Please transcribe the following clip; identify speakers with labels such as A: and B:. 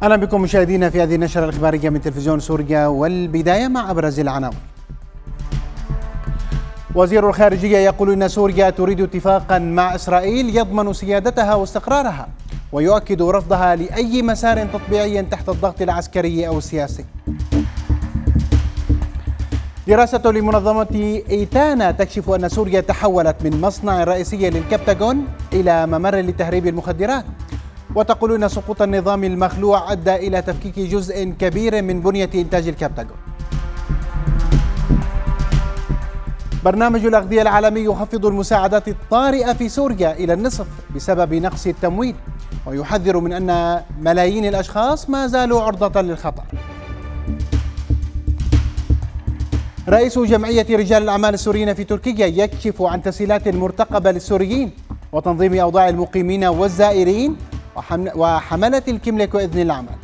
A: أهلا بكم مشاهدينا في هذه النشرة الإخبارية من تلفزيون سوريا، والبداية مع أبرز العناوين. وزير الخارجية يقول إن سوريا تريد اتفاقا مع إسرائيل يضمن سيادتها واستقرارها، ويؤكد رفضها لأي مسار تطبيعي تحت الضغط العسكري أو السياسي. دراسة لمنظمة إيتانا تكشف أن سوريا تحولت من مصنع رئيسي للكبتاغون إلى ممر لتهريب المخدرات، وتقول إن سقوط النظام المخلوع أدى إلى تفكيك جزء كبير من بنية إنتاج الكبتاغون. برنامج الأغذية العالمي يخفض المساعدات الطارئة في سوريا إلى النصف بسبب نقص التمويل، ويحذر من أن ملايين الأشخاص ما زالوا عرضة للخطر. رئيس جمعية رجال الأعمال السوريين في تركيا يكشف عن تسهيلات مرتقبة للسوريين وتنظيم أوضاع المقيمين والزائرين وحملة الكملك وإذن العمل.